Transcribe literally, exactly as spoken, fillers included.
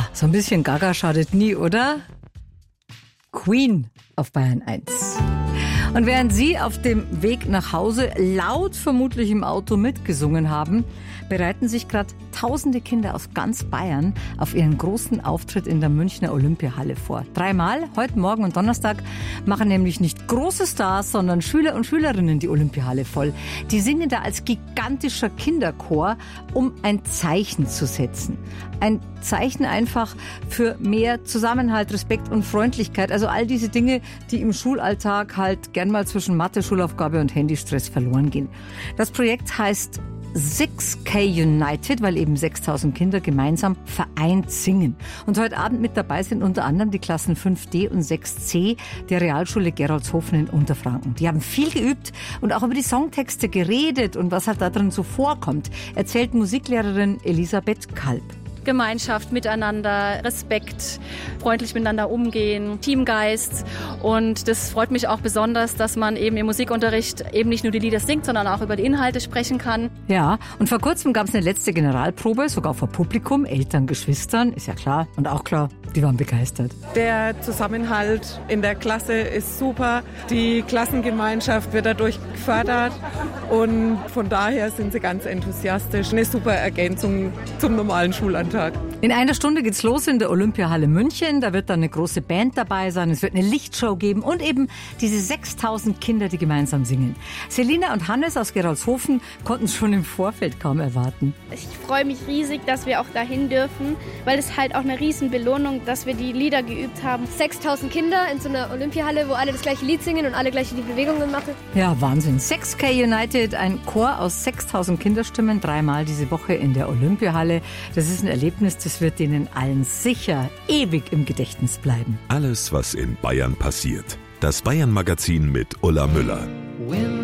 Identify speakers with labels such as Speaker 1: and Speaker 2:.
Speaker 1: so ein bisschen Gaga schadet nie, oder? Queen auf Bayern eins. Und während Sie auf dem Weg nach Hause laut vermutlich im Auto mitgesungen haben, bereiten sich gerade tausende Kinder aus ganz Bayern auf ihren großen Auftritt in der Münchner Olympiahalle vor. Dreimal, heute Morgen und Donnerstag, machen nämlich nicht große Stars, sondern Schüler und Schülerinnen die Olympiahalle voll. Die singen da als gigantischer Kinderchor, um ein Zeichen zu setzen. Ein Zeichen einfach für mehr Zusammenhalt, Respekt und Freundlichkeit. Also all diese Dinge, die im Schulalltag halt gern mal zwischen Mathe, Schulaufgabe und Handystress verloren gehen. Das Projekt heißt six K United, weil eben sechstausend Kinder gemeinsam vereint singen. Und heute Abend mit dabei sind unter anderem die Klassen fünf D und sechs C der Realschule Geroldshofen in Unterfranken. Die haben viel geübt und auch über die Songtexte geredet und was halt da drin so vorkommt, erzählt Musiklehrerin Elisabeth Kalb.
Speaker 2: Gemeinschaft, Miteinander, Respekt, freundlich miteinander umgehen, Teamgeist. Und das freut mich auch besonders, dass man eben im Musikunterricht eben nicht nur die Lieder singt, sondern auch über die Inhalte sprechen kann.
Speaker 1: Ja, und vor kurzem gab es eine letzte Generalprobe, sogar vor Publikum, Eltern, Geschwistern, ist ja klar. Und auch klar, die waren begeistert.
Speaker 3: Der Zusammenhalt in der Klasse ist super. Die Klassengemeinschaft wird dadurch gefördert. Und von daher sind sie ganz enthusiastisch. Eine super Ergänzung zum normalen Schulalltag.
Speaker 1: In einer Stunde geht's los in der Olympiahalle München. Da wird dann eine große Band dabei sein. Es wird eine Lichtshow geben und eben diese sechstausend Kinder, die gemeinsam singen. Selina und Hannes aus Geroldshofen konnten es schon im Vorfeld kaum erwarten.
Speaker 4: Ich freue mich riesig, dass wir auch dahin dürfen, weil es halt auch eine riesen Belohnung, dass wir die Lieder geübt haben. sechstausend Kinder in so einer Olympiahalle, wo alle das gleiche Lied singen und alle gleich die Bewegungen machen.
Speaker 1: Ja, Wahnsinn. six K United, ein Chor aus sechstausend Kinderstimmen, dreimal diese Woche in der Olympiahalle. Das ist ein Erlebnis, das wird denen allen sicher ewig im Gedächtnis bleiben.
Speaker 5: Alles, was in Bayern passiert. Das Bayern-Magazin mit Ulla Müller.